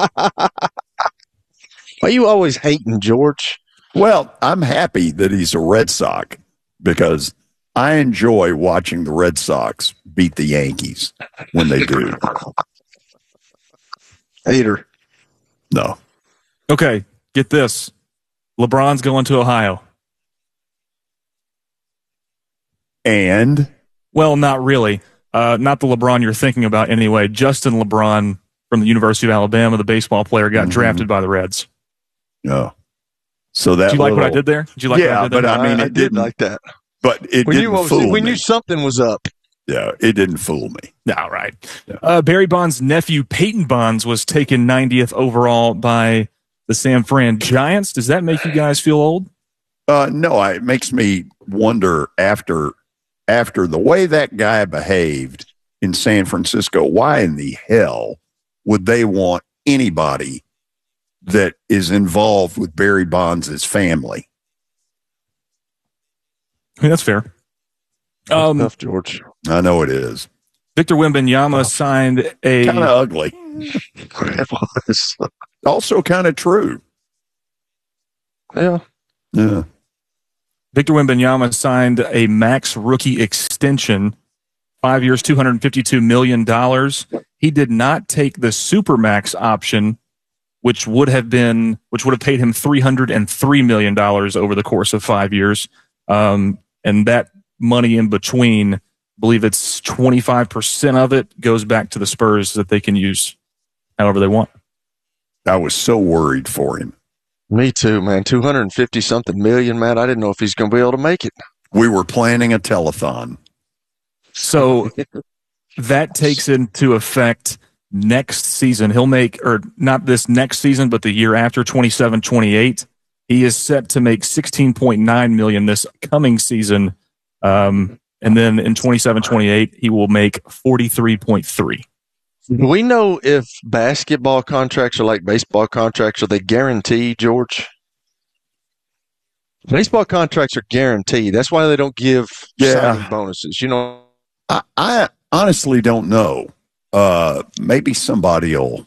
Why you always hating, George? Well, I'm happy that he's a Red Sox because I enjoy watching the Red Sox beat the Yankees when they do. Hater. No. Okay, get this. LeBron's going to Ohio. And? Well, not really. Not the LeBron you're thinking about anyway. Justin LeBron from the University of Alabama, the baseball player, got drafted by the Reds. No. So that did you like what I did there? Did you like what I did there? But I mean, I did like that. But it didn't fool me. We knew something was up. Yeah, it didn't fool me. All right. Yeah. Barry Bonds' nephew, Peyton Bonds, was taken 90th overall by the San Fran Giants. Does that make you guys feel old? No, it makes me wonder after the way that guy behaved in San Francisco, why in the hell would they want anybody that is involved with Barry Bonds' family? I mean, that's fair. Tough, George. I know it is. Victor Wembanyama signed a... Kind of ugly. It was. Also kind of true. Yeah. Yeah. Victor Wembanyama signed a max rookie extension, 5 years, $252 million. He did not take the Supermax option, which would have paid him $303 million over the course of 5 years. And that money in between, I believe it's 25% of it goes back to the Spurs that they can use however they want. I was so worried for him. Me too, man. 250-something million, man. I didn't know if he's going to be able to make it. We were planning a telethon. So that takes into effect next season. He'll make, or not this next season, but the year after, 27-28. He is set to make $16.9 million this coming season. And then in 27-28, he will make 43.3. Do we know if basketball contracts are like baseball contracts? Are they guaranteed, George? Baseball contracts are guaranteed. That's why they don't give signing bonuses. You know, I honestly don't know. Maybe somebody will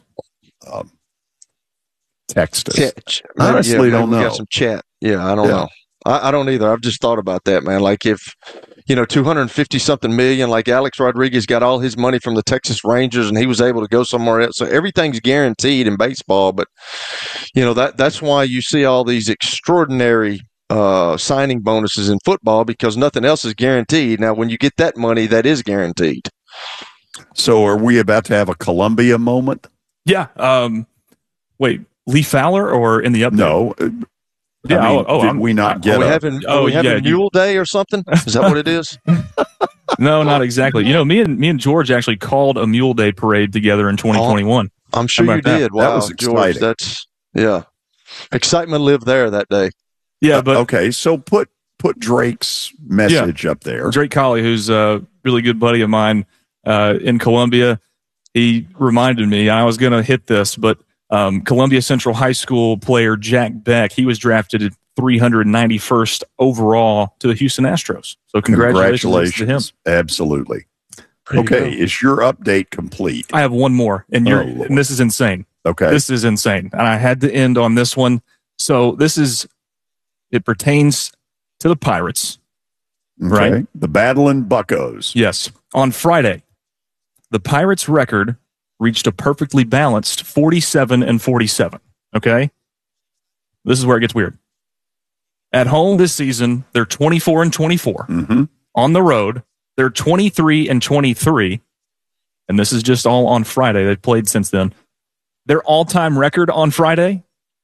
text us. Honestly, don't know. We got some chat. Yeah, I don't know. I don't either. I've just thought about that, man. Like if, 250-something million, like Alex Rodriguez got all his money from the Texas Rangers and he was able to go somewhere else. So everything's guaranteed in baseball. But, that's why you see all these extraordinary signing bonuses in football, because nothing else is guaranteed. Now, when you get that money, that is guaranteed. So are we about to have a Columbia moment? Yeah. Wait, Lee Fowler or in the update? No. Yeah. Did we not get are we having Mule Day or something? Is that what it is? No, not exactly. Me and George actually called a Mule Day parade together in 2021. I'm sure you did. Wow, that was exciting. George, excitement lived there that day. Yeah, but okay. So put Drake's message up there. Drake Colley, who's a really good buddy of mine in Columbia, he reminded me. I was going to hit this, but Columbia Central High School player Jack Beck, he was drafted at 391st overall to the Houston Astros. So congratulations to him. Absolutely. Okay, is your update complete? I have one more, and and this is insane. Okay. This is insane, and I had to end on this one. So it pertains to the Pirates, right? The Battling Buccos. Yes. On Friday, the Pirates' record reached a perfectly balanced 47-47. Okay? This is where it gets weird. At home this season, they're 24-24. Mm-hmm. On the road, they're 23-23. And this is just all on Friday. They've played since then. Their all-time record on Friday,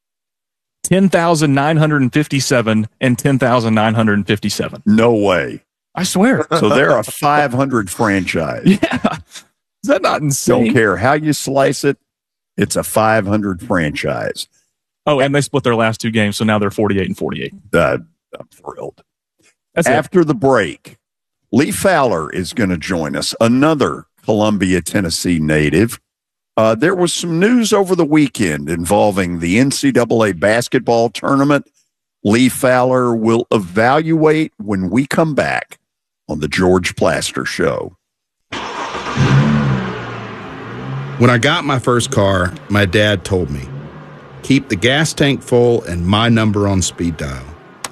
10,957 and 10,957. No way. I swear. So they're a 500 franchise. Yeah. Is that not insane? Don't care how you slice it. It's a 500 franchise. Oh, and they split their last two games, so now they're 48-48. I'm thrilled. That's After the break, Lee Fowler is going to join us, another Columbia, Tennessee native. There was some news over the weekend involving the NCAA basketball tournament. Lee Fowler will evaluate when we come back on the George Plaster Show. When I got my first car, my dad told me, keep the gas tank full and my number on speed dial.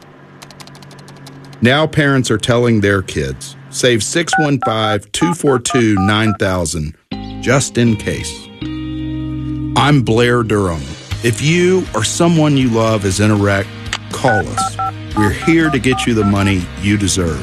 Now parents are telling their kids, save 615-242-9000 just in case. I'm Blair Durham. If you or someone you love is in a wreck, call us. We're here to get you the money you deserve.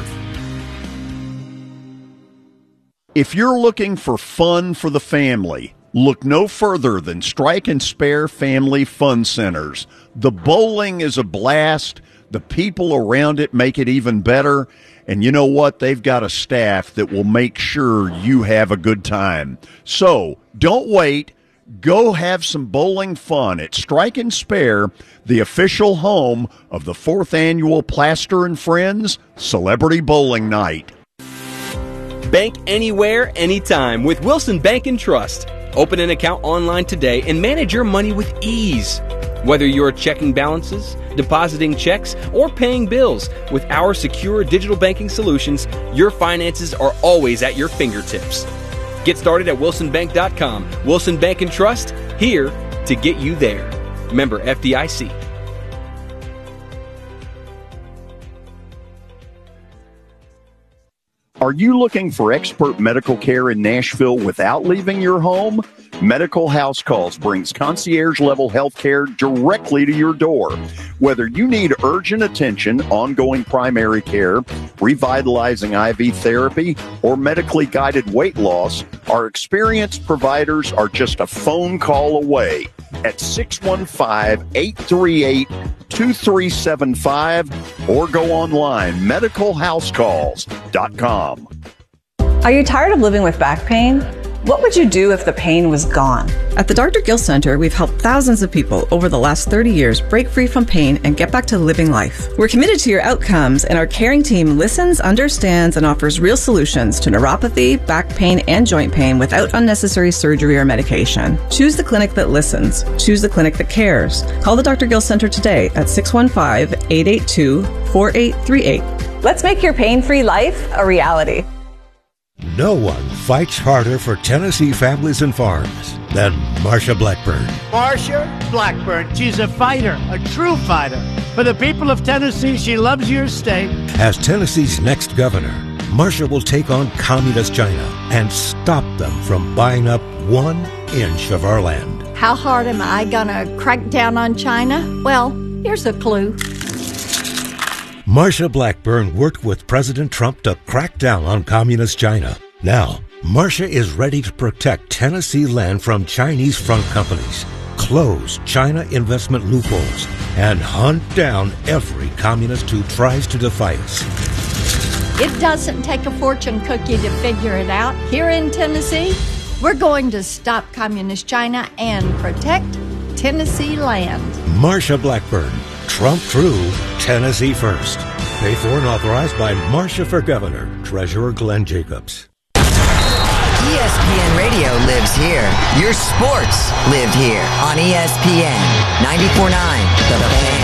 If you're looking for fun for the family, look no further than Strike and Spare Family Fun Centers. The bowling is a blast. The people around it make it even better. And you know what? They've got a staff that will make sure you have a good time. So don't wait. Go have some bowling fun at Strike and Spare, the official home of the 4th Annual Plaster and Friends Celebrity Bowling Night. Bank anywhere, anytime with Wilson Bank and Trust. Open an account online today and manage your money with ease. Whether you're checking balances, depositing checks, or paying bills, with our secure digital banking solutions, your finances are always at your fingertips. Get started at wilsonbank.com. Wilson Bank and Trust, here to get you there. Member FDIC. Are you looking for expert medical care in Nashville without leaving your home? Medical House Calls brings concierge-level health care directly to your door. Whether you need urgent attention, ongoing primary care, revitalizing IV therapy, or medically guided weight loss, our experienced providers are just a phone call away at 615-838-2375 or go online, medicalhousecalls.com. Are you tired of living with back pain? What would you do if the pain was gone? At the Dr. Gill Center, we've helped thousands of people over the last 30 years break free from pain and get back to living life. We're committed to your outcomes, and our caring team listens, understands, and offers real solutions to neuropathy, back pain, and joint pain without unnecessary surgery or medication. Choose the clinic that listens. Choose the clinic that cares. Call the Dr. Gill Center today at 615-882-4838. Let's make your pain-free life a reality. No one fights harder for Tennessee families and farms than Marsha Blackburn. Marsha Blackburn, she's a fighter, a true fighter. For the people of Tennessee, she loves your state. As Tennessee's next governor, Marsha will take on communist China and stop them from buying up 1 inch of our land. How hard am I gonna crack down on China? Well, here's a clue. Marsha Blackburn worked with President Trump to crack down on communist China. Now, Marsha is ready to protect Tennessee land from Chinese front companies, close China investment loopholes, and hunt down every communist who tries to defy us. It doesn't take a fortune cookie to figure it out. Here in Tennessee, we're going to stop communist China and protect Tennessee land. Marsha Blackburn, Trump True, Tennessee First. Paid for and authorized by Marsha for Governor, Treasurer Glenn Jacobs. ESPN Radio lives here. Your sports live here on ESPN 94.9 The Fan.